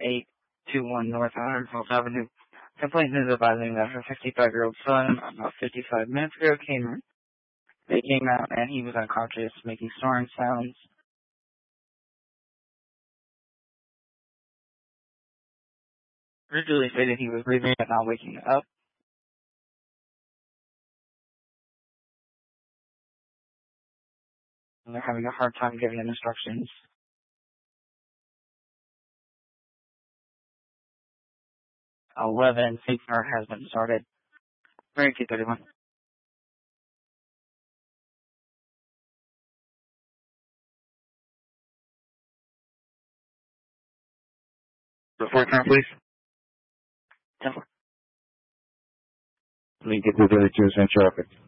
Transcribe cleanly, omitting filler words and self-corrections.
821 North Iron Falls Avenue. Complaint is advising that her 55-year-old son, about 55 minutes ago, They came out and he was unconscious, making snoring sounds. Originally stated he was breathing but not waking up. And they're having a hard time giving him instructions. 11, CPR has been started. Very good, 31. Report time, please. 10-4. Let me get to the 32 in traffic.